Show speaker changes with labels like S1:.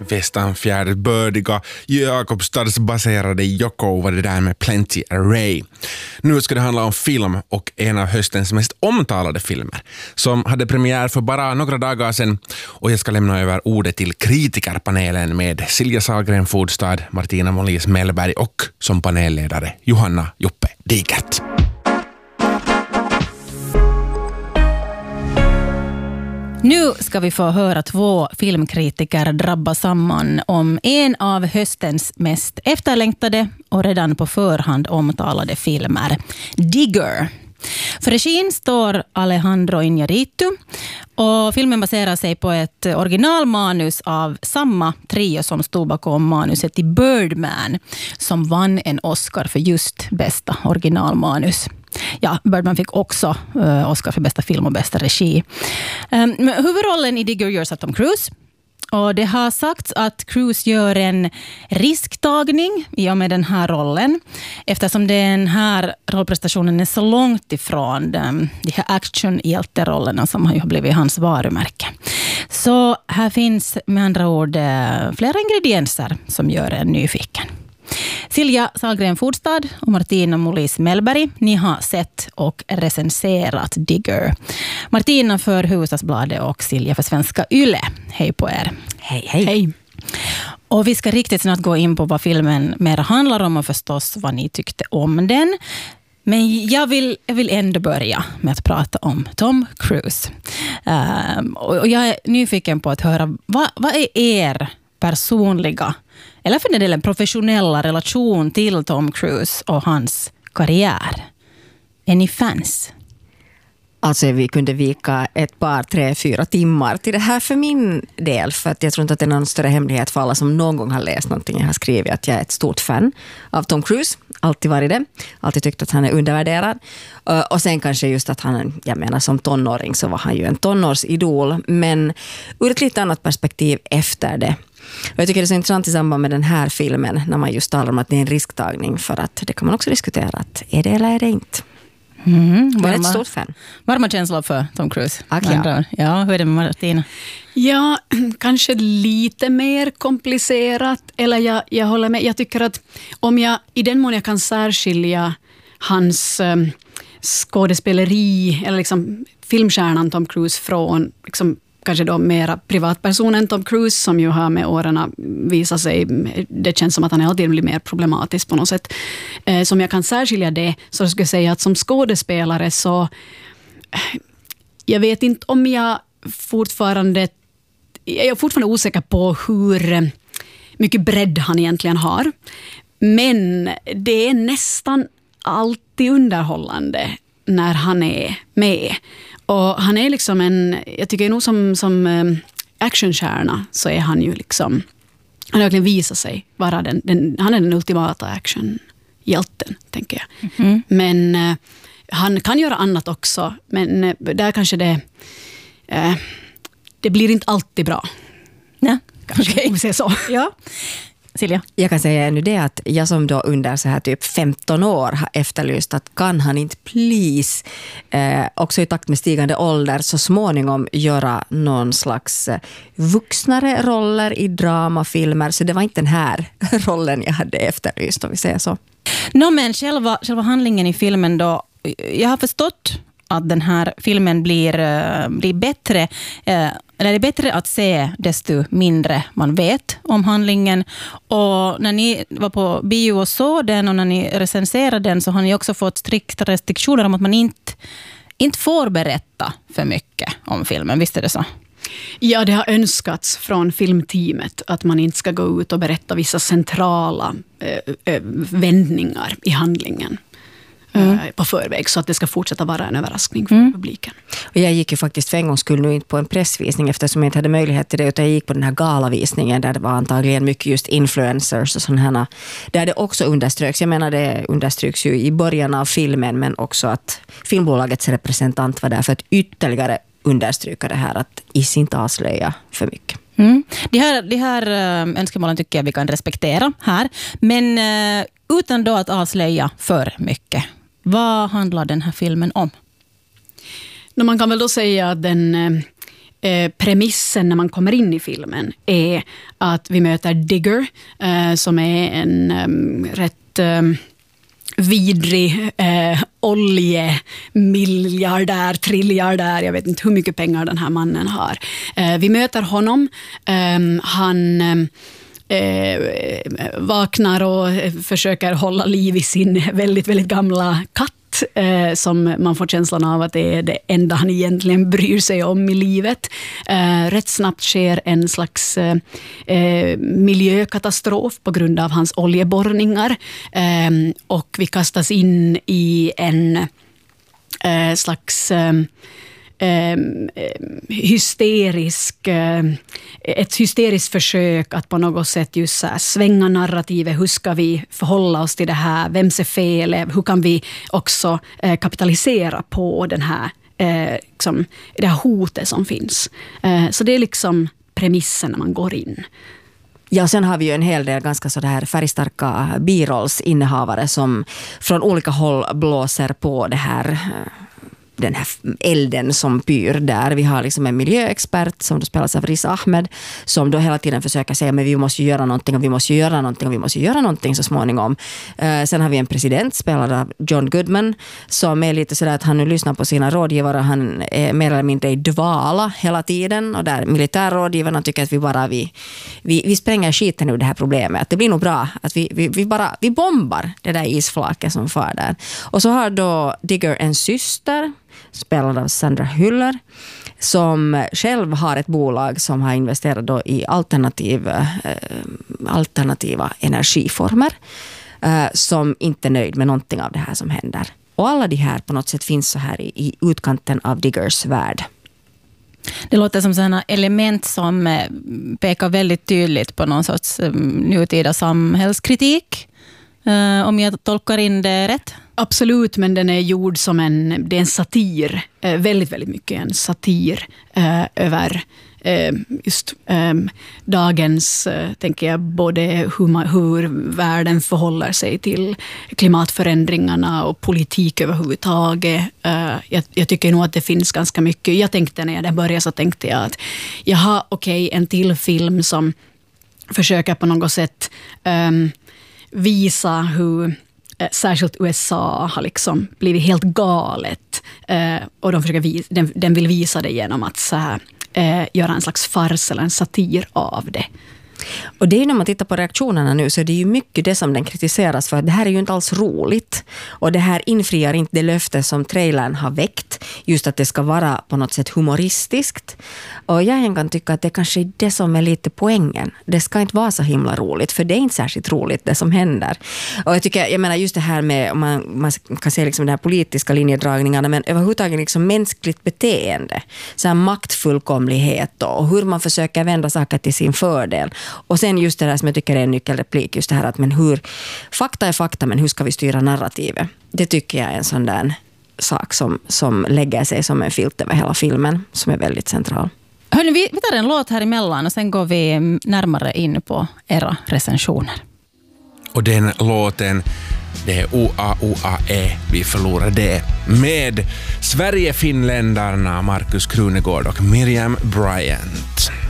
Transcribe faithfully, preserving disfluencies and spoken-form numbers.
S1: västanfjärdsbördiga Jakobstadsbaserade Jocko var det där med Plenty Array. Nu ska det handla om film och en av höstens mest omtalade filmer som hade premiär för bara några dagar sedan, och jag ska lämna över ordet till kritikerpanelen med Silja Sahlgren Fodstad, Martina Molis Mellberg och som panelledare Johanna Juppe Dikert.
S2: Nu ska vi få höra två filmkritiker drabba samman om en av höstens mest efterlängtade och redan på förhand omtalade filmer, Digger. För regin står Alejandro Iñárritu och filmen baserar sig på ett originalmanus av samma trio som stod bakom manuset till Birdman, som vann en Oscar för just bästa originalmanus. Ja, Birdman fick också uh, Oscar för bästa film och bästa regi. Um, huvudrollen i Digger görs av Tom Cruise. Och det har sagts att Cruise gör en risktagning i och med den här rollen, eftersom den här rollprestationen är så långt ifrån de, de här actionhjälterollerna som har blivit hans varumärke. Så här finns med andra ord flera ingredienser som gör en nyfiken. Silja Sahlgren Fodstad och Martina Molis Mellberg, ni har sett och recenserat Digger. Martina för Hufvudstadsbladet och Silja för Svenska Yle. Hej på er.
S3: Hej, hej.
S2: Hej. Och vi ska riktigt snart gå in på vad filmen mer handlar om och förstås vad ni tyckte om den. Men jag vill, jag vill ändå börja med att prata om Tom Cruise. Uh, och jag är nyfiken på att höra, vad, vad är er personliga eller för den delen professionella relation till Tom Cruise och hans karriär? Är ni fans?
S3: Alltså vi kunde vika ett par, tre, fyra timmar till det här för min del. För att jag tror inte att det är någon större hemlighet för alla som någon gång har läst någonting. Jag har skrivit att jag är ett stort fan av Tom Cruise. Alltid varit det. Alltid tyckt att han är undervärderad. Och sen kanske just att han, jag menar som tonåring så var han ju en tonårsidol. Men ur ett lite annat perspektiv efter det. Och jag tycker det är så intressant i samband med den här filmen när man just talar om att det är en risktagning, för att det kan man också diskutera att är det eller är det inte.
S2: Mm,
S3: jag är ett stort fan.
S2: Varma känslor för Tom Cruise.
S3: Ach, ja.
S2: ja, hur är det med Martina?
S4: Ja, kanske lite mer komplicerat. Eller jag, jag håller med. Jag tycker att om jag i den mån jag kan särskilja hans um, skådespeleri eller liksom filmstjärnan Tom Cruise från liksom kanske då mera privatpersonen Tom Cruise, som ju har med åren visat sig, det känns som att han alltid blir mer problematisk på något sätt. Eh, som jag kan särskilja det, så skulle jag säga att som skådespelare så eh, jag vet inte om jag fortfarande jag är fortfarande osäker på hur mycket bredd han egentligen har. Men det är nästan alltid underhållande när han är med. Och han är liksom en, jag tycker nog som, som actionstjärna så är han ju liksom, han har verkligen visat sig vara den, den, han är den ultimata actionhjälten, tänker jag. Mm-hmm. Men eh, han kan göra annat också, men eh, där kanske det eh, det blir inte alltid bra.
S2: Nej,
S3: kanske
S2: okay.
S3: vi säger så.
S2: Ja. Silja?
S3: Jag kan säga nu det att jag som då under så här typ femton år har efterlyst att kan han inte please eh, också i takt med stigande ålder så småningom göra någon slags eh, vuxnare roller i dramafilmer, så det var inte den här rollen jag hade efterlyst, om vi säger så.
S2: No, men själva, själva handlingen i filmen då, jag har förstått att den här filmen blir, uh, blir bättre, uh, eller det är bättre att se desto mindre man vet om handlingen. Och när ni var på bio och såg den och när ni recenserade den så har ni också fått strikta restriktioner om att man inte, inte får berätta för mycket om filmen. Visst är det så?
S4: Ja, det har önskats från filmteamet att man inte ska gå ut och berätta vissa centrala äh, äh, vändningar i handlingen. Mm. på förväg, så att det ska fortsätta vara en överraskning för mm. publiken.
S3: Och jag gick ju faktiskt för en gångs skull nu inte på en pressvisning eftersom jag inte hade möjlighet till det, utan jag gick på den här galavisningen där det var antagligen mycket just influencers och sådana, där det också underströks, jag menar det understryks ju i början av filmen, men också att filmbolagets representant var där för att ytterligare understryka det här att is inte avslöja för mycket.
S2: Mm. De här, de här önskemålen tycker jag vi kan respektera här, men utan då att avslöja för mycket. Vad handlar den här filmen om?
S4: Man kan väl då säga att den eh, premissen när man kommer in i filmen är att vi möter Digger eh, som är en um, rätt um, vidrig eh, oljemiljardär, triljardär, jag vet inte hur mycket pengar den här mannen har. Eh, vi möter honom, eh, han eh, vaknar och försöker hålla liv i sin väldigt, väldigt gamla katt, Eh, som man får känslan av att det är det enda han egentligen bryr sig om i livet. Eh, rätt snabbt sker en slags eh, miljökatastrof på grund av hans oljeborrningar eh, och vi kastas in i en eh, slags eh, Eh, hysterisk, eh, ett hysteriskt försök att på något sätt just så här svänga narrativet. Hur ska vi förhålla oss till det här? Vems är fel? Hur kan vi också eh, kapitalisera på den här, eh, liksom, det här hotet som finns? Eh, så det är liksom premissen när man går in.
S3: Ja, sen har vi ju en hel del ganska så där färgstarka birollsinnehavare som från olika håll blåser på det här, den här elden som pyr där. Vi har liksom en miljöexpert som då spelas av Riz Ahmed som då hela tiden försöker säga men vi måste göra någonting och vi måste göra någonting och vi måste göra någonting så småningom. Uh, sen har vi en president spelad av John Goodman som är lite sådär att han nu lyssnar på sina rådgivare. Han är mer eller mindre i dvala hela tiden och där militärrådgivarna tycker att vi bara vi, vi, vi spränger skiten ur det här problemet. Att det blir nog bra att vi, vi, vi bara vi bombar det där isflaket som far där. Och så har då Digger en syster spelad av Sandra Hüller som själv har ett bolag som har investerat då i alternativ, eh, alternativa energiformer eh, som inte är nöjd med någonting av det här som händer. Och alla de här på något sätt finns så här i, i utkanten av Diggers värld.
S2: Det låter som sådana element som pekar väldigt tydligt på någon sorts nutida samhällskritik. Om jag tolkar in det rätt?
S4: Absolut, men den är gjord som en, det är en satir, eh, väldigt, väldigt mycket en satir eh, över eh, just eh, dagens, eh, tänker jag, både hur, man, hur världen förhåller sig till klimatförändringarna och politik överhuvudtaget. Eh, jag, jag tycker nog att det finns ganska mycket. Jag tänkte när jag började så tänkte jag att jaha, okej, okay, en till film som försöker på något sätt eh, visa hur särskilt U S A har liksom blivit helt galet eh, och de försöker visa, den, den vill visa det genom att så här, eh, göra en slags fars eller en satir av det.
S3: Och det är ju när man tittar på reaktionerna nu så är det ju mycket det som den kritiseras för. Det här är ju inte alls roligt. Och det här infriar inte det löfte som trailern har väckt. Just att det ska vara på något sätt humoristiskt. Och jag kan tycka att det kanske är det som är lite poängen. Det ska inte vara så himla roligt. För det är inte särskilt roligt det som händer. Och jag tycker, jag menar just det här med, man, man kan se liksom de här politiska linjedragningarna. Men överhuvudtaget liksom mänskligt beteende. Så här maktfullkomlighet och hur man försöker vända saker till sin fördel. Och sen just det där som jag tycker är en nyckelreplik, just det här att men hur, fakta är fakta men hur ska vi styra narrativet? Det tycker jag är en sån där sak som, som lägger sig som en filt över hela filmen, som är väldigt central.
S2: Hörrni, vi, vi tar en låt här emellan och sen går vi närmare in på era recensioner.
S1: Och den låten, det är O A O A E, vi förlorar det, med Sverige-finländarna Markus Krunegård och Miriam Bryant.